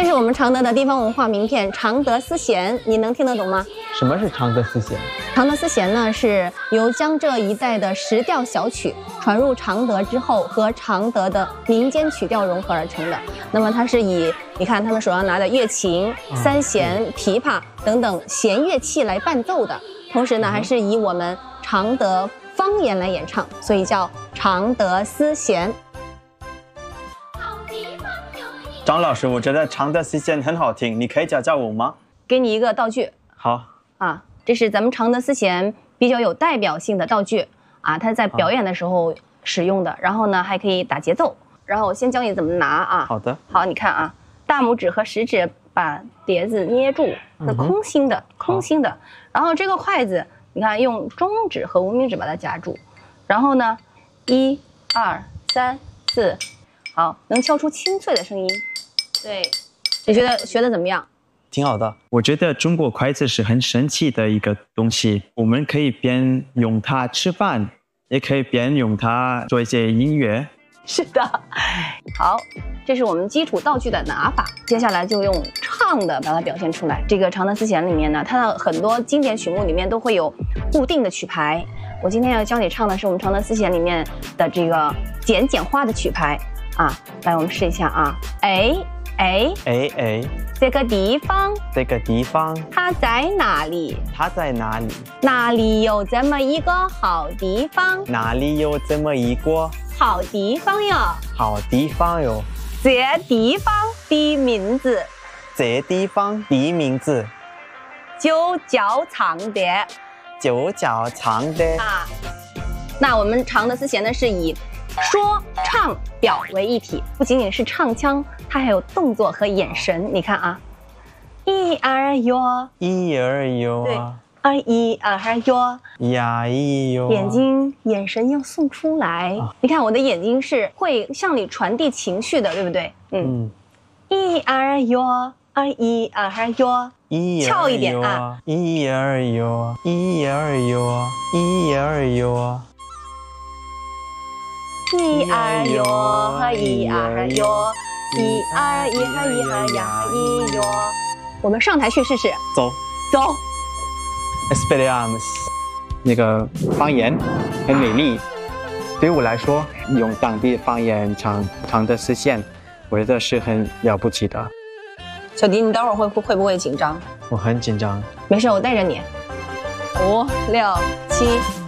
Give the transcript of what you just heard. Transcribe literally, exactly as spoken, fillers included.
这是我们常德的地方文化名片常德丝弦，你能听得懂吗？ 什么是常德丝弦？ 常德丝弦呢，是由江浙一带的石调小曲传入常德之后，和常德的民间曲调融合而成的。那么它是以你看他们手上拿的乐琴、三弦、琵琶等等弦乐器来伴奏的，同时呢，还是以我们常德方言来演唱，所以叫常德丝弦。 张老师，我觉得常德丝弦很好听，你可以教教我吗？ 给你一个道具。 好啊，这是咱们常德丝弦比较有代表性的道具啊，它在表演的时候使用的。啊、然后呢，还可以打节奏。然后我先教你怎么拿啊。 好的。 好，你看啊，大拇指和食指把碟子捏住，那空心的，嗯、空心的。然后这个筷子，你看用中指和无名指把它夹住。然后呢，一、二、三、四，好，能敲出清脆的声音。对，你觉得学的怎么样？ 挺好的。我觉得中国筷子是很神奇的一个东西，我们可以边用它吃饭，也可以边用它做一些音乐。 是的。好，这是我们基础道具的拿法，接下来就用唱的把它表现出来。这个常德丝弦里面呢，它的很多经典曲目里面都会有固定的曲牌。我今天要教你唱的是我们常德丝弦里面的这个简简化的曲牌啊。来，我们试一下啊。哎哎哎哎， 这个地方， 这个地方， 它在哪里？ 它在哪里？ 哪里有这么一个好地方？ 哪里有这么一个好地方哟？ 好地方哟！ 这地方的名字， 这地方的名字就叫常德， 就叫常德啊。那我们常德丝弦呢，是以说唱表为一体，不仅仅是唱腔，它还有动作和眼神。你看啊，一二哟， 一二哟， 对，二一二哟， 呀一哟， 眼睛眼神要送出来。啊、你看我的眼睛是会向你传递情绪的，对不对？嗯，一二哟，二一二哟，翘一点啊， 一二哟，一二哟，一二哟。 一二哟和一二哟，一二一和一二呀一哟。我们上台去试试。 走走。 Expelliarmus， 那个方言很美丽，对我来说，用当地方言唱常德丝弦，我觉得是很了不起的。 小迪，你待会儿会会不会紧张？ 我很紧张。 没事，我带着你。五六七。